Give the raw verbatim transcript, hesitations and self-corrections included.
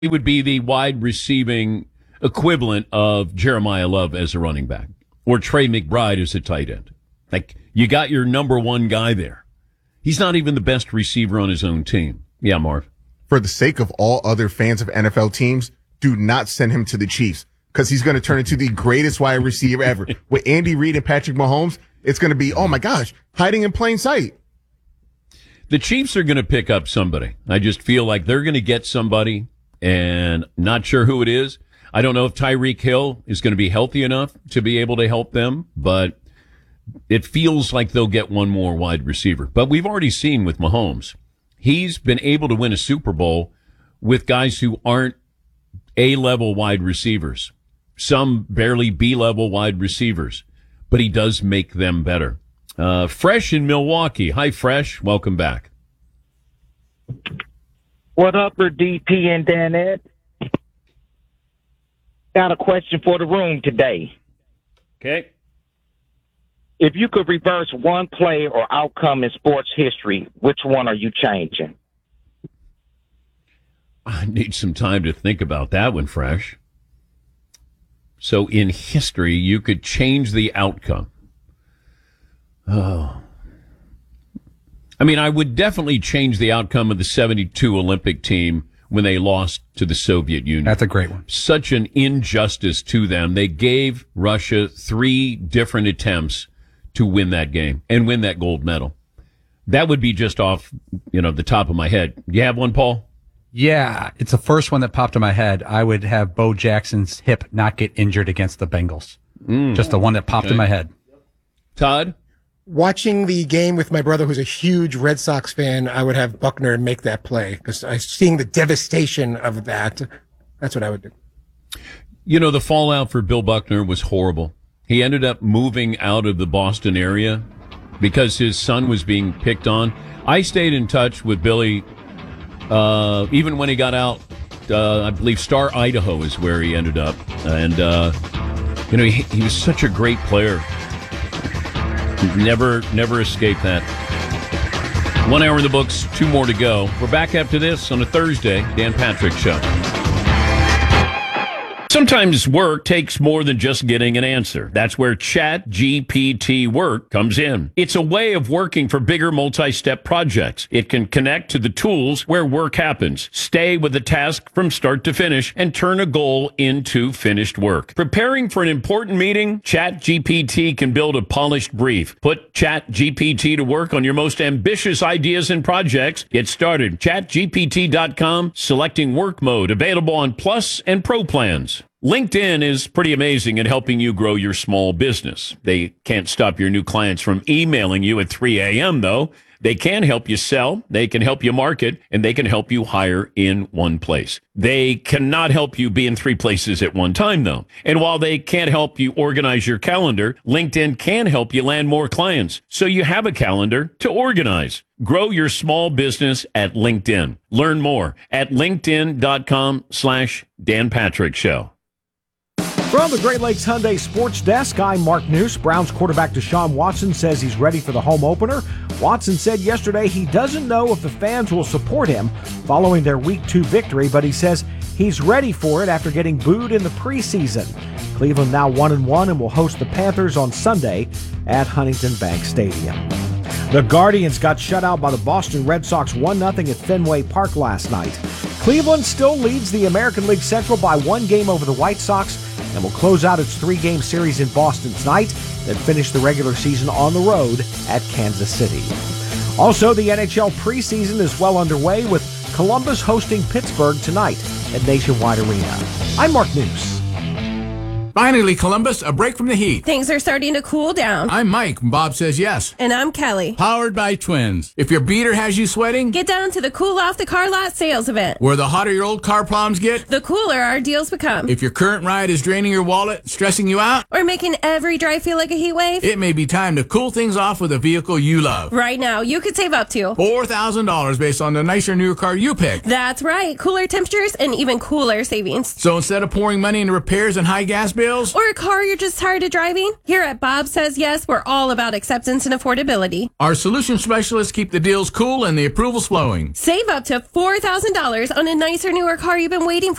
He would be the wide receiving equivalent of Jeremiah Love as a running back or Trey McBride as a tight end. Like, you got your number one guy there. He's not even the best receiver on his own team. Yeah, Marv. For the sake of all other fans of N F L teams, do not send him to the Chiefs because he's going to turn into the greatest wide receiver ever. With Andy Reid and Patrick Mahomes, it's going to be, oh my gosh, hiding in plain sight. The Chiefs are going to pick up somebody. I just feel like they're going to get somebody, and not sure who it is. I don't know if Tyreek Hill is going to be healthy enough to be able to help them, but it feels like they'll get one more wide receiver. But we've already seen with Mahomes, he's been able to win a Super Bowl with guys who aren't A-level wide receivers, some barely B-level wide receivers, but he does make them better. Uh, Fresh in Milwaukee. Hi, Fresh. Welcome back. What up, D P and Danette? Got a question for the room today. Okay. If you could reverse one play or outcome in sports history, which one are you changing? I need some time to think about that one, Fresh. So in history, you could change the outcome. Oh. I mean, I would definitely change the outcome of the seventy-two Olympic team when they lost to the Soviet Union. That's a great one. Such an injustice to them. They gave Russia three different attempts to win that game and win that gold medal. That would be just off, you know, the top of my head. You have one, Paul? Yeah, it's the first one that popped in my head. I would have Bo Jackson's hip not get injured against the Bengals. Mm. Just the one that popped okay. in my head. Todd? Watching the game with my brother, who's a huge Red Sox fan, I would have Buckner make that play because I seeing the devastation of that. That's what I would do. You know, the fallout for Bill Buckner was horrible. He ended up moving out of the Boston area because his son was being picked on. I stayed in touch with Billy uh, even when he got out. Uh, I believe Star, Idaho is where he ended up. And, uh, you know, he, he was such a great player. Never, never escaped that. One hour in the books, two more to go. We're back after this on a Thursday, Dan Patrick Show. Sometimes work takes more than just getting an answer. That's where Chat G P T Work comes in. It's a way of working for bigger multi-step projects. It can connect to the tools where work happens, stay with the task from start to finish, and turn a goal into finished work. Preparing for an important meeting? Chat G P T can build a polished brief. Put Chat G P T to work on your most ambitious ideas and projects. Get started. chat G P T dot com, selecting work mode, available on Plus and Pro plans. LinkedIn is pretty amazing at helping you grow your small business. They can't stop your new clients from emailing you at three a.m., though. They can help you sell, they can help you market, and they can help you hire in one place. They cannot help you be in three places at one time, though. And while they can't help you organize your calendar, LinkedIn can help you land more clients, so you have a calendar to organize. Grow your small business at LinkedIn. Learn more at linkedin.com slash Dan Patrick Show. From the Great Lakes Hyundai Sports Desk, I'm Mark Noose. Browns quarterback Deshaun Watson says he's ready for the home opener. Watson said yesterday he doesn't know if the fans will support him following their Week two victory, but he says he's ready for it after getting booed in the preseason. Cleveland now one and one and will host the Panthers on Sunday at Huntington Bank Stadium. The Guardians got shut out by the Boston Red Sox one nothing at Fenway Park last night. Cleveland still leads the American League Central by one game over the White Sox and will close out its three-game series in Boston tonight, then finish the regular season on the road at Kansas City. Also, the N H L preseason is well underway with Columbus hosting Pittsburgh tonight at Nationwide Arena. I'm Mark Noose. Finally, Columbus, a break from the heat. Things are starting to cool down. I'm Mike, and Bob says yes. And I'm Kelly. Powered by Twins. If your beater has you sweating, get down to the Cool Off the Car Lot sales event. Where the hotter your old car problems get, the cooler our deals become. If your current ride is draining your wallet, stressing you out, or making every drive feel like a heat wave, it may be time to cool things off with a vehicle you love. Right now, you could save up to four thousand dollars based on the nicer, newer car you pick. That's right. Cooler temperatures and even cooler savings. So instead of pouring money into repairs and high gas bills, bills? Or a car you're just tired of driving? Here at Bob Says Yes, we're all about acceptance and affordability. Our solution specialists keep the deals cool and the approvals flowing. Save up to four thousand dollars on a nicer, newer car you've been waiting for.